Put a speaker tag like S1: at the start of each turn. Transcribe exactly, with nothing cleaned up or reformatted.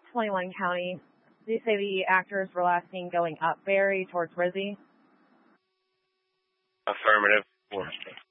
S1: twenty-one County. Did you say the actors were last seen going up Berry towards Rizzy?
S2: Affirmative.